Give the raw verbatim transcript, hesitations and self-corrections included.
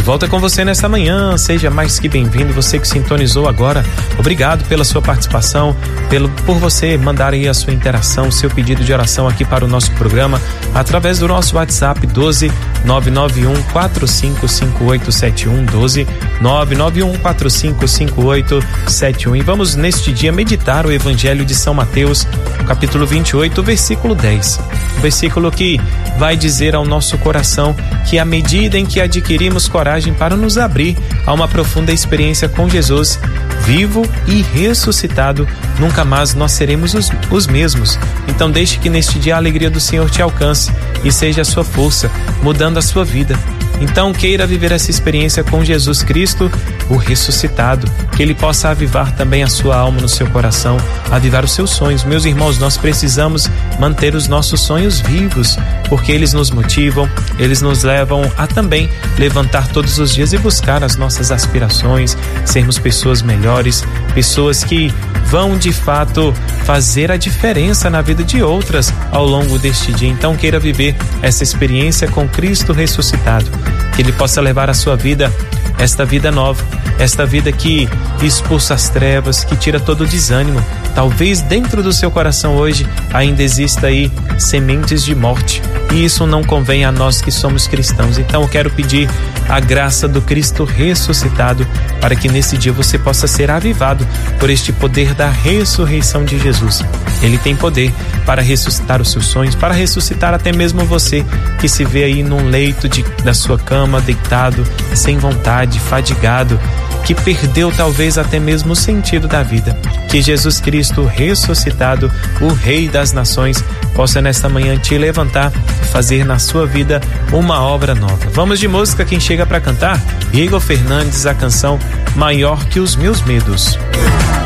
volta com você nesta manhã, seja mais que bem-vindo, você que sintonizou agora, obrigado pela sua participação, pelo, por você mandar aí a sua interação, seu pedido de oração aqui para o nosso programa, através do nosso WhatsApp doze nove nove um quatro cinco cinco oito sete um, doze nove nove um quatro cinco cinco oito sete um. E vamos neste dia meditar o Evangelho de São Mateus, capítulo vinte e oito, versículo dez. O versículo que vai dizer ao nosso coração que à medida em que adquirimos coragem para nos abrir a uma profunda experiência com Jesus, vivo e ressuscitado, nunca mais nós seremos os, os mesmos. Então deixe que neste dia a alegria do Senhor te alcance e seja a sua força, mudando a sua vida. Então queira viver essa experiência com Jesus Cristo, o ressuscitado, que Ele possa avivar também a sua alma no seu coração, avivar os seus sonhos. Meus irmãos, nós precisamos manter os nossos sonhos vivos, porque eles nos motivam, eles nos levam a também levantar todos os dias e buscar as nossas aspirações, sermos pessoas melhores, pessoas que vão de fato fazer a diferença na vida de outras ao longo deste dia. Então queira viver essa experiência com Cristo ressuscitado, que Ele possa levar a sua vida, esta vida nova, esta vida que expulsa as trevas, que tira todo o desânimo. Talvez dentro do seu coração hoje ainda exista aí sementes de morte, e isso não convém a nós que somos cristãos. Então eu quero pedir a graça do Cristo ressuscitado para que nesse dia você possa ser avivado por este poder da ressurreição de Jesus. Ele tem poder para ressuscitar os seus sonhos, para ressuscitar até mesmo você que se vê aí num leito de, da sua cama, deitado, sem vontade, fadigado, que perdeu talvez até mesmo o sentido da vida. Que Jesus Cristo ressuscitado, o Rei das Nações, possa nesta manhã te levantar e fazer na sua vida uma obra nova. Vamos de música, quem chega para cantar? Igor Fernandes, a canção Maior que os Meus Medos.